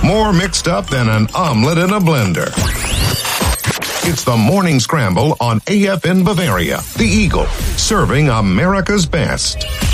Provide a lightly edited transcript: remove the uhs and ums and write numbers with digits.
More mixed up than an omelet in a blender. It's the Morning Scramble on AFN Bavaria, the Eagle, serving America's best.